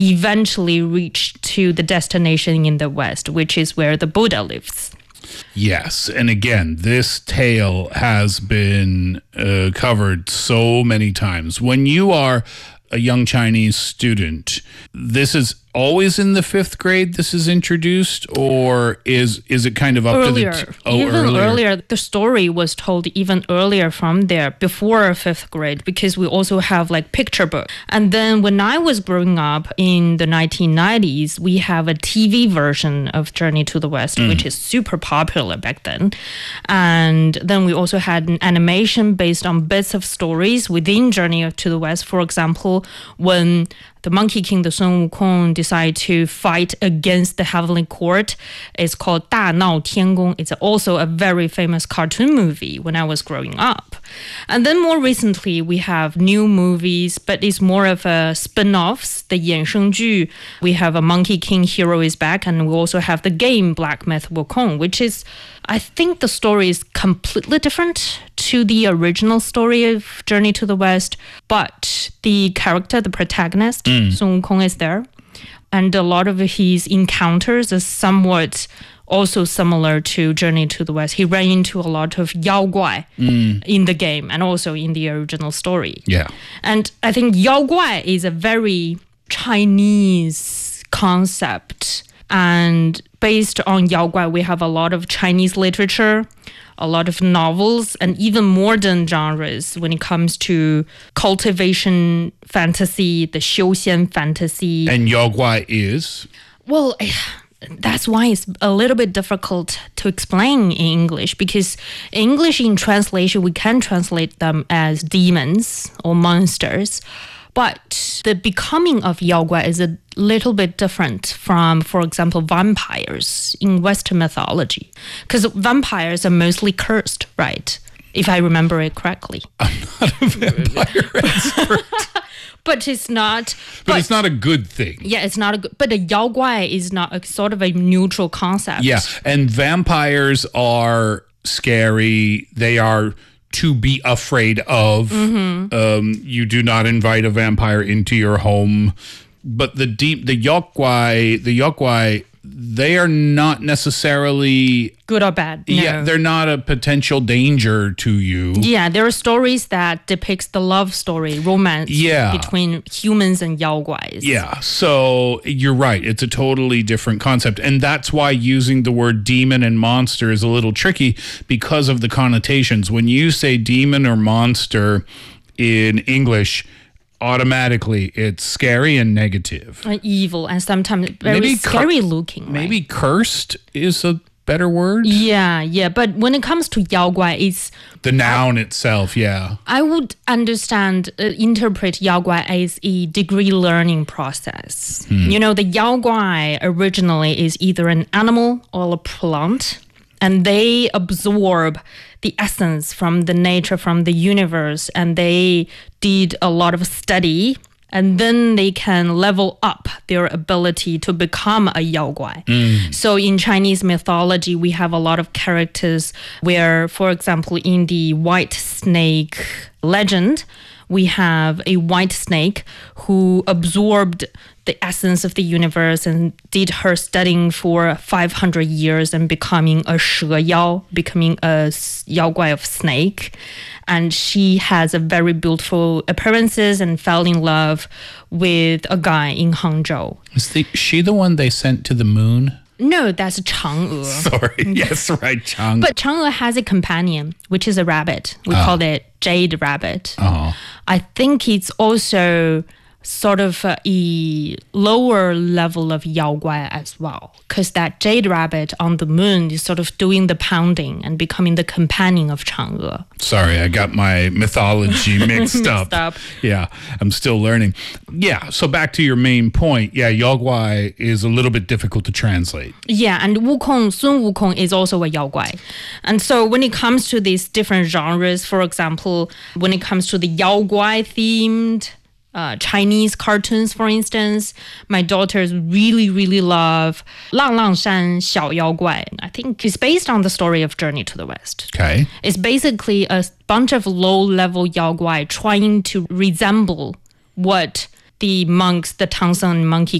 eventually reach to the destination in the West, which is where the Buddha lives. Yes. And again, this tale has been covered so many times. When you are a young Chinese student, this is always in the 5th grade this is introduced, or is it kind of up earlier. to the... Even earlier. The story was told even earlier from there, before 5th grade, because we also have like picture book. And then when I was growing up in the 1990s, we have a TV version of Journey to the West, which is super popular back then. And then we also had an animation based on bits of stories within Journey to the West. For example, when the Monkey King, the Sun Wukong, decide to fight against the Heavenly Court. It's called 大闹天宫. It's also a very famous cartoon movie when I was growing up. And then more recently, we have new movies, but it's more of a spin-offs, the 衍生剧. We have a Monkey King Hero is Back, and we also have the game Black Myth Wukong, which is, I think the story is completely different to the original story of Journey to the West, but the character, the protagonist, Sun Wukong, is there. And a lot of his encounters are somewhat also similar to Journey to the West. He ran into a lot of 妖怪 in the game and also in the original story. Yeah. And I think 妖怪 is a very Chinese concept. And based on 妖怪, we have a lot of Chinese literature, a lot of novels, and even modern genres when it comes to cultivation fantasy, the 修仙 fantasy. And 妖怪 is? Well, that's why it's a little bit difficult to explain in English, because English in translation, we can translate them as demons or monsters. But the becoming of 妖怪 is a little bit different from, for example, vampires in Western mythology. Because vampires are mostly cursed, right? If I remember it correctly. I'm not a vampire expert. But it's not... But it's not a good thing. Yeah, it's not a good... But a 妖怪 is not a sort of a neutral concept. Yeah, and vampires are scary. They are to be afraid of. You do not invite a vampire into your home. But the 妖怪, they are not necessarily good or bad. No. Yeah, they're not a potential danger to you. Yeah, there are stories that depicts the love story, romance between humans and 妖怪. Yeah, so you're right. It's a totally different concept. And that's why using the word demon and monster is a little tricky because of the connotations. When you say demon or monster in English, automatically it's scary and negative. Evil and sometimes very scary looking. Maybe cursed is a better word. Yeah. But when it comes to 妖怪, it's... the noun itself, yeah. I would interpret 妖怪 as a degree learning process. You know, the 妖怪 originally is either an animal or a plant, and they absorb the essence from the nature, from the universe, and they did a lot of study, and then they can level up their ability to become a 妖怪. So in Chinese mythology, we have a lot of characters where, for example, in the white snake legend, we have a white snake who absorbed the essence of the universe and did her studying for 500 years and becoming a 蛇妖, becoming a 妖怪 of snake. And she has a very beautiful appearances and fell in love with a guy in Hangzhou. Is she the one they sent to the moon? No, that's Chang'e. Sorry, yes, right, Chang'e. But Chang'e has a companion, which is a rabbit. We call it Jade Rabbit. I think it's also sort of a lower level of 妖怪 as well, because that Jade Rabbit on the moon is sort of doing the pounding and becoming the companion of Chang'e. Sorry, I got my mythology mixed up. Yeah, I'm still learning. Yeah, so back to your main point. Yeah, 妖怪 is a little bit difficult to translate. Yeah, and Wukong, Sun Wukong is also a 妖怪. And so when it comes to these different genres, for example, when it comes to the 妖怪themed Chinese cartoons, for instance, my daughters really love 浪浪山小妖怪. I think it's based on the story of Journey to the West. Okay. It's basically a bunch of low-level 妖怪 trying to resemble what the monks, the Tangsan monkey